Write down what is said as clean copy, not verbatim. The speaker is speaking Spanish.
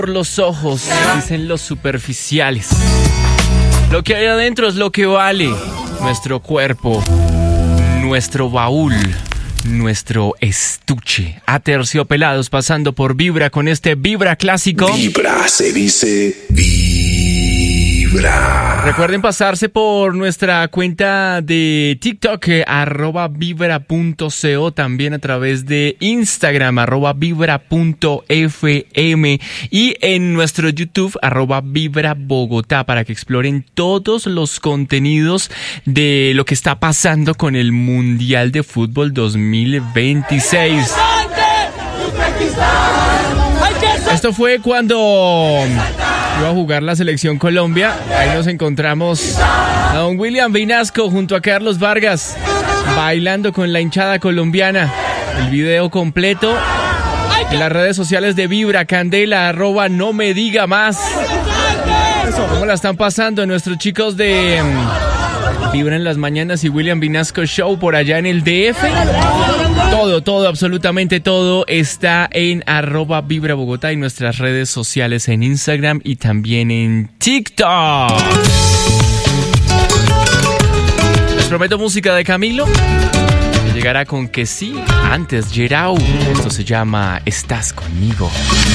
por los ojos, dicen los superficiales. Lo que hay adentro es lo que vale. Nuestro cuerpo, nuestro baúl, nuestro estuche. Aterciopelados pasando por Vibra con este Vibra clásico. Vibra, se dice Vibra. Recuerden pasarse por nuestra cuenta de TikTok, @vibra.co, también a través de Instagram, @vibra.fm, y en nuestro YouTube, @vibrabogotá, para que exploren todos los contenidos de lo que está pasando con el Mundial de Fútbol 2026. Esto fue cuando iba a jugar la selección Colombia. Ahí nos encontramos a don William Vinasco junto a Carlos Vargas bailando con la hinchada colombiana. El video completo en las redes sociales de Vibra, Candela, @no me diga más. ¿Cómo la están pasando nuestros chicos de Vibra en las mañanas y William Vinasco Show por allá en el DF? Todo, absolutamente todo está en @Vibra Bogotá y nuestras redes sociales en Instagram y también en TikTok. Les prometo música de Camilo, que llegará con que sí, antes Gerau. Esto se llama Estás Conmigo.